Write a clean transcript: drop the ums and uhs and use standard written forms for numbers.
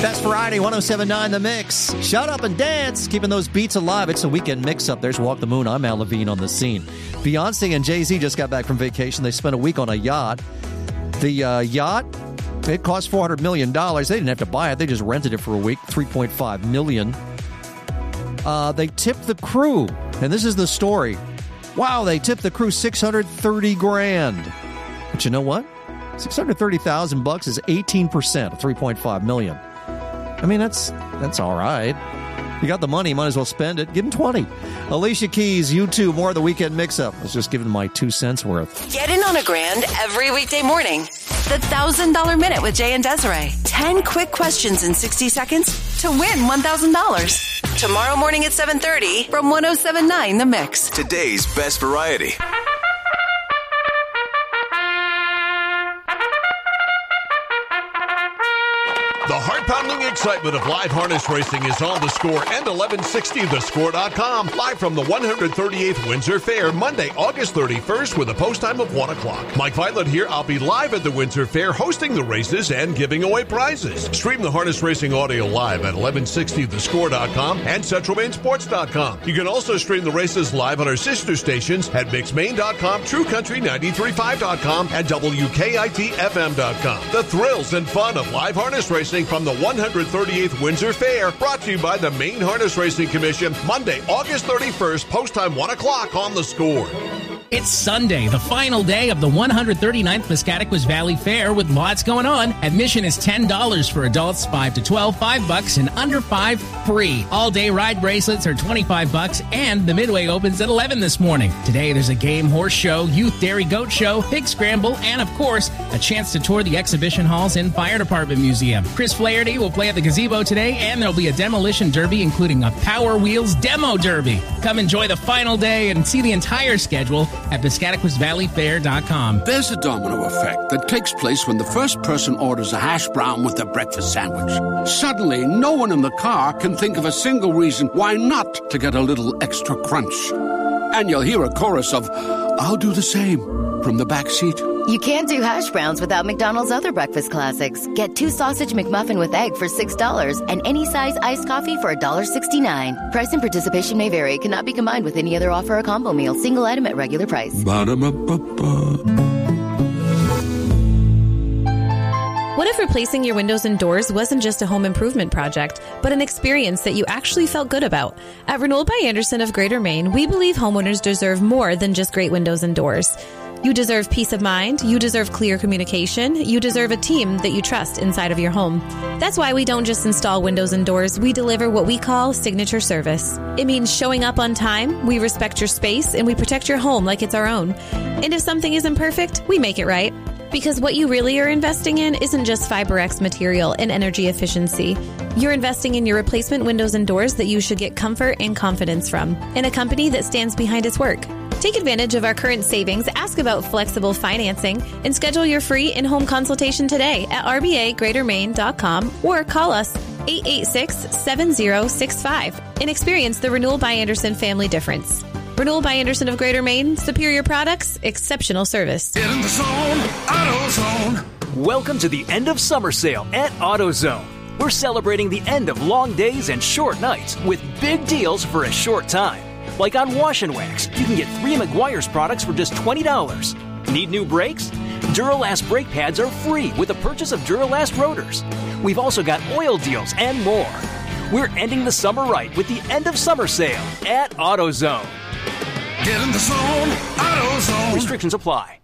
Best Variety, 107.9 The Mix. Shut up and dance, keeping those beats alive. It's a weekend mix-up. There's Walk the Moon. I'm Al Levine on the scene. Beyonce and Jay-Z just got back from vacation. They spent a week on a yacht. The yacht, it cost $400 million. They didn't have to buy it. They just rented it for a week, $3.5 million. They tipped the crew, and this is the story. Wow, they tipped the crew $630,000. But you know what? $630,000 is 18% of $3.5 million. I mean, that's all right. You got the money, you might as well spend it. Give them 20. Alicia Keys, U2, more of the weekend mix-up. I was just giving my 2 cents worth. Get in on a grand every weekday morning. The $1,000 Minute with Jay and Desiree. 10 quick questions in 60 seconds to win $1,000. Tomorrow morning at 7:30 from 107.9 The Mix. Today's Best Variety. The heart-pounding excitement of live harness racing is on The Score and 1160thescore.com. Live from the 138th Windsor Fair, Monday, August 31st with a post time of 1 o'clock. Mike Violet here. I'll be live at the Windsor Fair hosting the races and giving away prizes. Stream the harness racing audio live at 1160thescore.com and centralmainsports.com. You can also stream the races live on our sister stations at mixmain.com, TrueCountry935.com, and WKITFM.com. The thrills and fun of live harness racing from the 138th Windsor Fair, brought to you by the Maine Harness Racing Commission, Monday, August 31st, post time 1 o'clock on The Score. It's Sunday, the final day of the 139th Piscataquis Valley Fair with lots going on. Admission is $10 for adults 5 to 12, $5, and under 5 free. All-day ride bracelets are $25, and the Midway opens at 11 this morning. Today there's a game horse show, youth dairy goat show, pig scramble, and of course, a chance to tour the exhibition halls and fire department museum. Chris Flaherty will play at the gazebo today, and there'll be a demolition derby, including a Power Wheels demo derby. Come enjoy the final day and see the entire schedule at PiscataquisValleyFair.com. There's a domino effect that takes place when the first person orders a hash brown with their breakfast sandwich. Suddenly, no one in the car can think of a single reason why not to get a little extra crunch. And you'll hear a chorus of, "I'll do the same," from the back seat. You can't do hash browns without McDonald's other breakfast classics. Get 2 sausage McMuffin with egg for $6 and any size iced coffee for $1.69. Price and participation may vary. Cannot be combined with any other offer or combo meal. Single item at regular price. Ba-da-ba-ba-ba. What if replacing your windows and doors wasn't just a home improvement project, but an experience that you actually felt good about? At Renewal by Andersen of Greater Maine, we believe homeowners deserve more than just great windows and doors. You deserve peace of mind, you deserve clear communication, you deserve a team that you trust inside of your home. That's why we don't just install windows and doors, we deliver what we call signature service. It means showing up on time, we respect your space, and we protect your home like it's our own. And if something isn't perfect, we make it right. Because what you really are investing in isn't just FiberX material and energy efficiency. You're investing in your replacement windows and doors that you should get comfort and confidence from, in a company that stands behind its work. Take advantage of our current savings, ask about flexible financing, and schedule your free in-home consultation today at rbagreatermaine.com or call us 886-7065 and experience the Renewal by Andersen family difference. Renewal by Andersen of Greater Maine, superior products, exceptional service. Get in the zone, AutoZone. Welcome to the end of summer sale at AutoZone. We're celebrating the end of long days and short nights with big deals for a short time. Like on Wash and Wax, you can get 3 Meguiar's products for just $20. Need new brakes? Duralast brake pads are free with the purchase of Duralast rotors. We've also got oil deals and more. We're ending the summer right with the end of summer sale at AutoZone. Get in the zone, AutoZone. Restrictions apply.